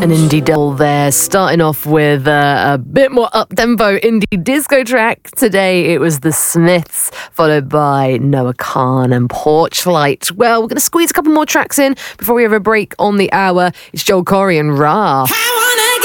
An indie double there, starting off with a bit more up-tempo indie disco track. Today it was The Smiths, followed by Noah Kahan and Porchlight. Well, we're going to squeeze a couple more tracks in before we have a break on the hour. It's Joel Corry and Ra.